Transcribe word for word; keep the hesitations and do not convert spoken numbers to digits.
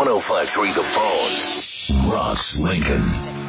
one oh five point three The Phone. Ross Lincoln.